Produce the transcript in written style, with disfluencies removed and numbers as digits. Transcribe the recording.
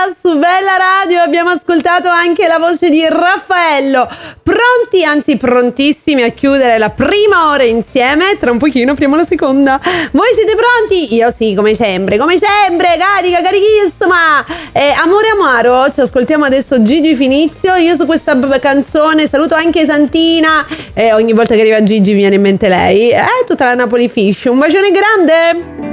su Bella Radio abbiamo ascoltato anche la voce di Raffaello. Pronti, anzi prontissimi a chiudere la prima ora insieme. Tra un pochino apriamo la seconda. Voi siete pronti? Io sì, come sempre, carica, carichissima. Amore amaro, ci ascoltiamo adesso Gigi Finizio. Io su questa canzone saluto anche Santina. Ogni volta che arriva Gigi mi viene in mente lei. Tutta la Napoli Fish. Un bacione grande.